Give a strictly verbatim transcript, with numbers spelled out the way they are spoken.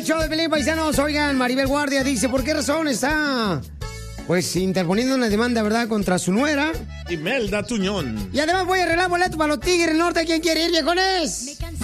el show de Pelín, paisanos. Oigan, Maribel Guardia dice, ¿por qué razón está, pues, interponiendo una demanda, verdad, contra su nuera? Imelda Tuñón. Y además voy a arreglar boleto para los Tigres del Norte. ¿Quién quiere ir, viejones?